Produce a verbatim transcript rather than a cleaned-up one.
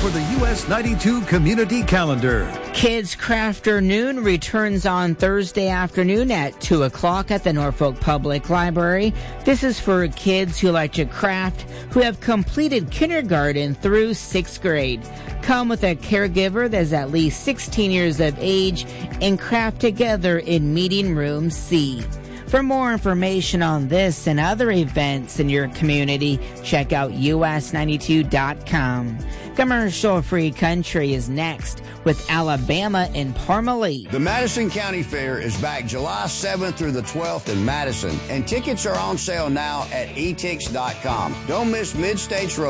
for the U S ninety-two Community Calendar. Kids Crafternoon returns on Thursday afternoon at two o'clock at the Norfolk Public Library. This is for kids who like to craft, who have completed kindergarten through sixth grade. Come with a caregiver that's at least sixteen years of age and craft together in Meeting Room C. For more information on this and other events in your community, check out U S ninety-two dot com. Commercial-free country is next with Alabama and Parmalee. The Madison County Fair is back July seventh through the twelfth in Madison, and tickets are on sale now at e tix dot com. Don't miss Mid-States Road